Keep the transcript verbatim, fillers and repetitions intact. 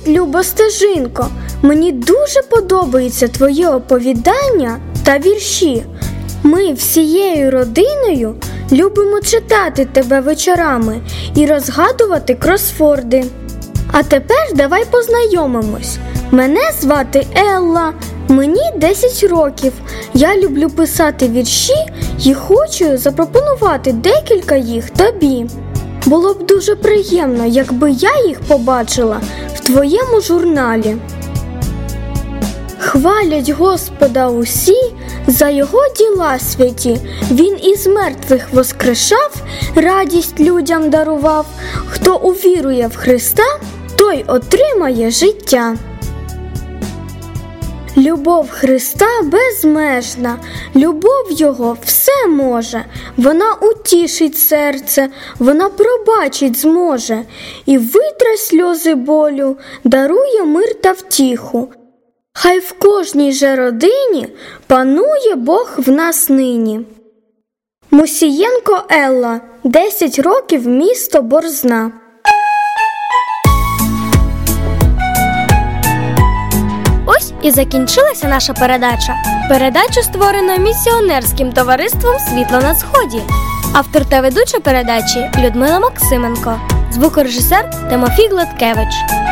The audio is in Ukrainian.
люба стежинко, мені дуже подобається твоє оповідання та вірші. Ми всією родиною любимо читати тебе вечорами і розгадувати кросворди. А тепер давай познайомимось. Мене звати Елла, мені десять років. Я люблю писати вірші і хочу запропонувати декілька їх тобі. Було б дуже приємно, якби я їх побачила в твоєму журналі. Хвалять Господа усі за його діла святі. Він із мертвих воскрешав, радість людям дарував. Хто увірує в Христа, той отримає життя. Любов Христа безмежна, любов Його все може. Вона утішить серце, вона пробачить зможе. І витре сльози болю, дарує мир та втіху. Хай в кожній же родині панує Бог в нас нині. Мусієнко Елла, десять років, місто Борзна. Ось і закінчилася наша передача. Передачу створено місіонерським товариством «Світло на сході». Автор та ведуча передачі Людмила Максименко. Звукорежисер Тимофій Гладкевич.